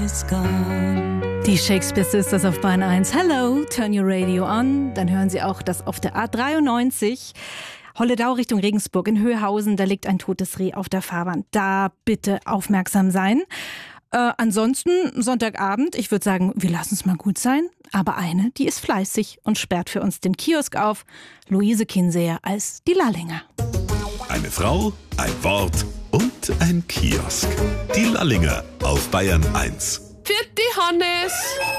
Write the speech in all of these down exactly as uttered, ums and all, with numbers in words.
is gone. Die Shakespeare Sisters auf Bayern eins. Hello, turn your radio on. Dann hören Sie auch, dass auf der A dreiundneunzig Holledau Richtung Regensburg in Höhausen, da liegt ein totes Reh auf der Fahrbahn. Da bitte aufmerksam sein. Äh, ansonsten Sonntagabend, ich würde sagen, wir lassen es mal gut sein. Aber eine, die ist fleißig und sperrt für uns den Kiosk auf. Luise Kinseher als die Lallinger. Eine Frau, ein Wort und ein Kiosk. Die Lallinger auf Bayern eins. Vierte Hannes!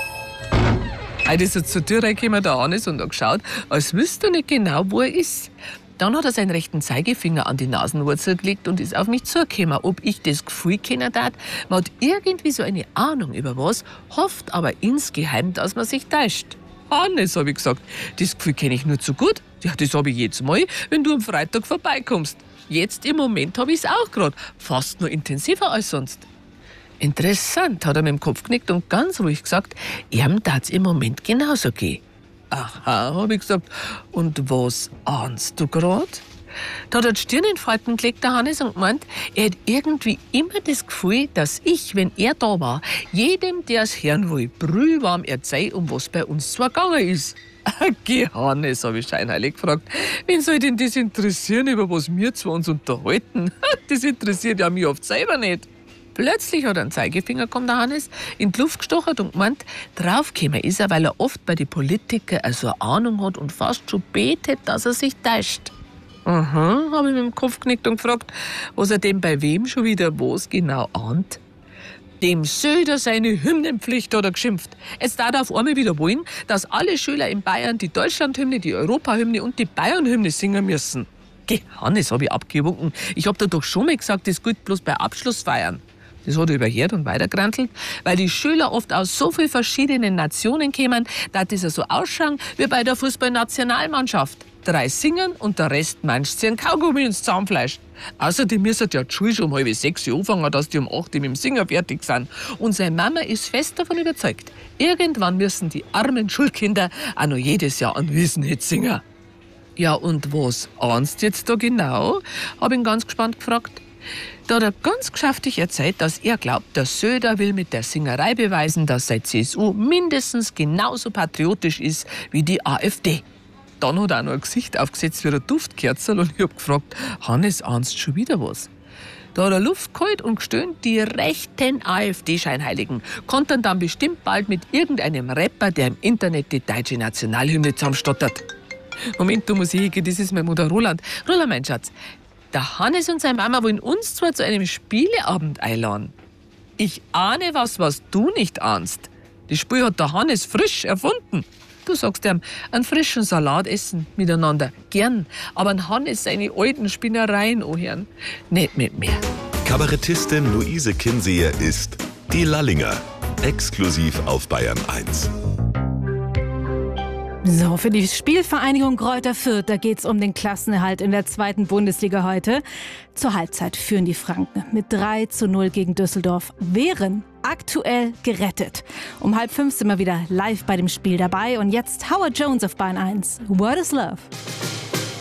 Heute ist er zur Tür reingekommen, der Hannes, und hat geschaut, als wüsste er nicht genau, wo er ist. Dann hat er seinen rechten Zeigefinger an die Nasenwurzel gelegt und ist auf mich zugekommen, ob ich das Gefühl kennen darf. Man hat irgendwie so eine Ahnung über was, hofft aber insgeheim, dass man sich täuscht. Hannes, habe ich gesagt, das Gefühl kenne ich nur zu gut. Ja, das habe ich jedes Mal, wenn du am Freitag vorbeikommst. Jetzt im Moment habe ich es auch gerade, fast nur intensiver als sonst. Interessant, hat er mit dem Kopf genickt und ganz ruhig gesagt, ihm darf's im Moment genauso gehen. Aha, habe ich gesagt, und was ahnst du grad? Da hat er die Stirn in Falten gelegt, der Hannes, und gemeint, er hat irgendwie immer das Gefühl, dass ich, wenn er da war, jedem, der es hören will, brühwarm erzähl, um was bei uns zwar gegangen ist. Geh, Hannes, habe ich scheinheilig gefragt. Wen soll denn das interessieren, über was wir zwei uns unterhalten? Das interessiert ja mich oft selber nicht. Plötzlich hat er einen Zeigefinger, kommt der Hannes, in die Luft gestochert und gemeint, draufgekommen ist er, weil er oft bei den Politikern so eine Ahnung hat und fast schon betet, dass er sich täuscht. Aha, habe ich mit dem Kopf genickt und gefragt, was er denn bei wem schon wieder was genau ahnt. Dem Söder seine Hymnenpflicht hat er geschimpft. Es darf auf einmal wieder wollen, dass alle Schüler in Bayern die Deutschlandhymne, die Europahymne und die Bayernhymne singen müssen. Geh, Hannes, habe ich abgewunken. Ich hab dir doch schon mal gesagt, das gilt bloß bei Abschlussfeiern. Das hat er überhört und weitergerantelt, weil die Schüler oft aus so vielen verschiedenen Nationen kämen, dass das so ausschauen wie bei der Fußballnationalmannschaft. Drei singen und der Rest mancht sich ein Kaugummi ins Zahnfleisch. Außerdem müssen ja die Schule schon um halb sechs Uhr anfangen, dass die um acht Uhr mit dem Singen fertig sind. Und seine Mama ist fest davon überzeugt, irgendwann müssen die armen Schulkinder auch noch jedes Jahr einen Wiesenhit singen. Ja, und was ahnst du jetzt da genau? Hab ihn ganz gespannt gefragt. Da hat er ganz geschäftig erzählt, dass er glaubt, der Söder will mit der Singerei beweisen, dass seine C S U mindestens genauso patriotisch ist wie die AfD. Dann hat er auch noch ein Gesicht aufgesetzt wie ein Duftkerzel und ich hab gefragt, Hannes, ahnst du schon wieder was? Da hat er Luft geholt und gestöhnt, die rechten AfD-Scheinheiligen konnten dann bestimmt bald mit irgendeinem Rapper, der im Internet die deutsche Nationalhymne zusammenstottert. Moment, du Musik, das ist mein Mutter Roland. Roland, mein Schatz, der Hannes und seine Mama wollen uns zwar zu einem Spieleabend einladen. Ich ahne was, was du nicht ahnst. Das Spiel hat der Hannes frisch erfunden. Du sagst ihm, einen frischen Salat essen miteinander. Gern. Aber ein Hannes seine alten Spinnereien anhören. Nicht mit mir. Kabarettistin Luise Kinseher ist die Lallinger. Exklusiv auf Bayern eins. So, für die Spielvereinigung Greuther Fürth, da geht's um den Klassenerhalt in der zweiten Bundesliga heute. Zur Halbzeit führen die Franken mit drei zu null gegen Düsseldorf, wären aktuell gerettet. Um halb fünf sind wir wieder live bei dem Spiel dabei und jetzt Howard Jones auf Bayern eins. What is Love?